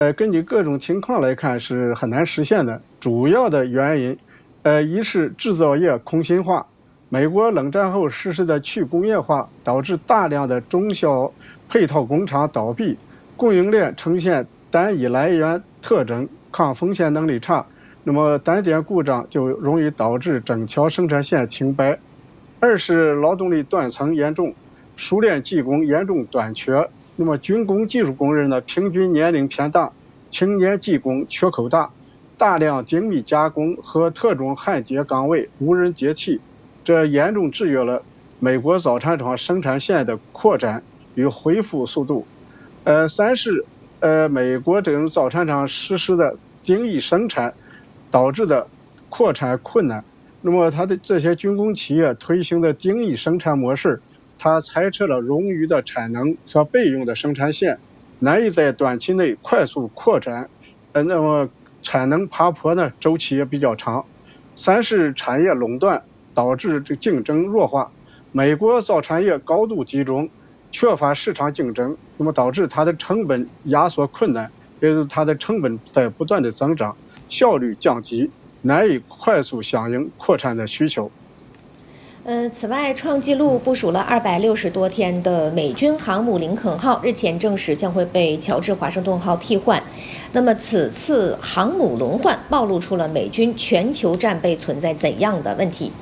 根据各种情况来看是很难实现的。主要的原因，一是制造业空心化，美国冷战后实施的去工业化，导致大量的中小配套工厂倒闭，供应链呈现单一来源特征，抗风险能力差。那么单点故障就容易导致整条生产线停摆。二是劳动力断层严重，熟练技工严重短缺。那么军工技术工人的平均年龄偏大，青年技工缺口大，大量精密加工和特种焊接岗位无人接替，这严重制约了美国造船厂生产线的扩展与恢复速度。三是美国这种造船厂实施的精益生产导致的扩产困难。那么它的这些军工企业推行的精益生产模式，它裁撤了冗余的产能和备用的生产线，难以在短期内快速扩展。那么产能爬坡呢，周期也比较长。三是产业垄断导致这竞争弱化，美国造船业高度集中，缺乏市场竞争，那么导致它的成本压缩困难，也就是它的成本在不断的增长，效率降低，难以快速响应扩产的需求。 此外，创纪录部署了260多天的美军航母林肯号日前证实将会被乔治华盛顿号替换。那么，此次航母轮换暴露出了美军全球战备存在怎样的问题？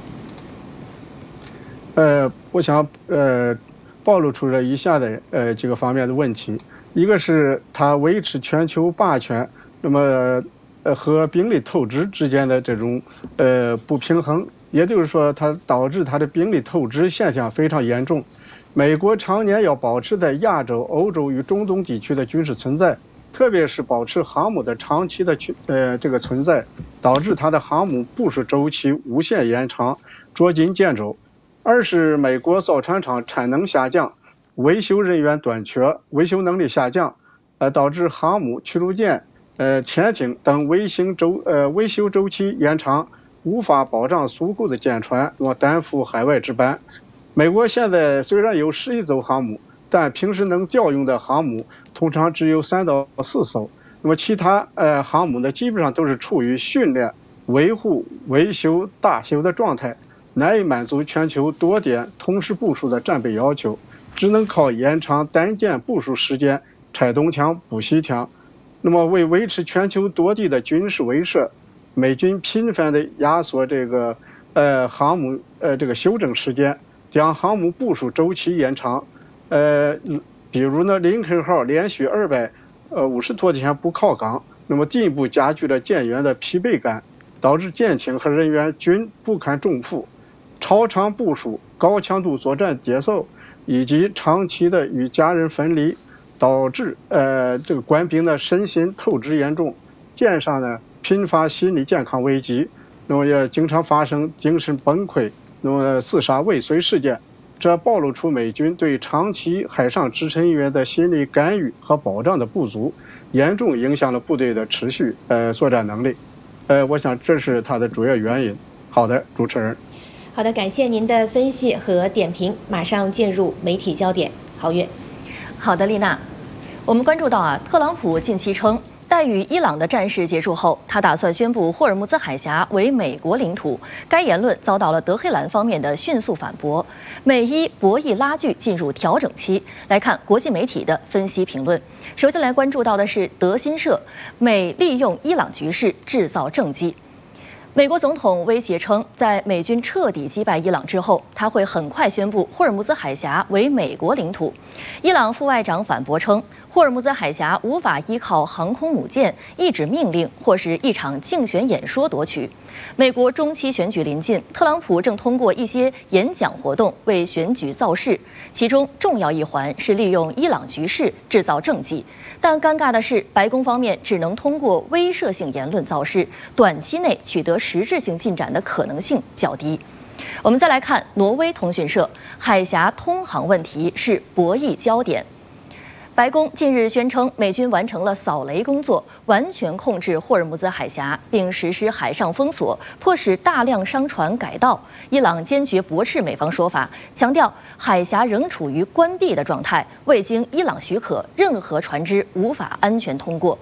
我想暴露出了以下的几个方面的问题。一个是它维持全球霸权，那么和兵力透支之间的这种不平衡。也就是说，它导致它的兵力透支现象非常严重。美国常年要保持在亚洲、欧洲与中东地区的军事存在，特别是保持航母的长期的这个存在，导致它的航母部署周期无限延长，捉襟见肘。二是美国造船厂产能下降，维修人员短缺，维修能力下降，导致航母、驱逐舰、潜艇等维修周期延长。无法保障足够的舰船，那么担负海外值班。美国现在虽然有11艘航母，但平时能调用的航母通常只有3到4艘。那么其他航母呢，基本上都是处于训练、维护、维修、大修的状态，难以满足全球多点同时部署的战备要求，只能靠延长单舰部署时间，拆东墙补西墙。那么为维持全球多地的军事威慑，美军频繁地压缩这个航母这个休整时间，将航母部署周期延长。比如呢，林肯号连续250多天不靠港，那么进一步加剧了舰员的疲惫感，导致舰艇和人员均不堪重负。超长部署、高强度作战节奏以及长期的与家人分离，导致这个官兵的身心透支严重，舰上呢频发心理健康危机，那么也经常发生精神崩溃，那么自杀未遂事件，这暴露出美军对长期海上支撑人员的心理干预和保障的不足，严重影响了部队的持续作战能力。我想这是它的主要原因。好的，主持人。 好的，感谢您的分析和点评。马上进入媒体焦点，郝月。 好的，丽娜，我们关注到特朗普近期称，待与伊朗的战事结束后，他打算宣布霍尔木兹海峡为美国领土。该言论遭到了德黑兰方面的迅速反驳。美伊博弈拉锯进入调整期。来看国际媒体的分析评论。首先来关注到的是德新社，美利用伊朗局势制造政绩。美国总统威胁称，在美军彻底击败伊朗之后，他会很快宣布霍尔木兹海峡为美国领土。伊朗副外长反驳称，霍尔木兹海峡无法依靠航空母舰、一纸命令或是一场竞选演说夺取。美国中期选举临近，特朗普正通过一些演讲活动为选举造势，其中重要一环是利用伊朗局势制造政绩。但尴尬的是，白宫方面只能通过威慑性言论造势，短期内取得实质性进展的可能性较低。我们再来看挪威通讯社，海峡通航问题是博弈焦点。白宫近日宣称，美军完成了扫雷工作，完全控制霍尔木兹海峡，并实施海上封锁，迫使大量商船改道。伊朗坚决驳斥美方说法，强调海峡仍处于关闭的状态，未经伊朗许可，任何船只无法安全通过。